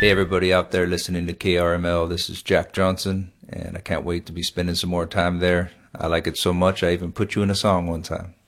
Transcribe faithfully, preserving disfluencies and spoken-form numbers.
Hey, everybody out there listening to K R M L. This is Jack Johnson, and I can't wait to be spending some more time there. I like it so much, I even put you in a song one time.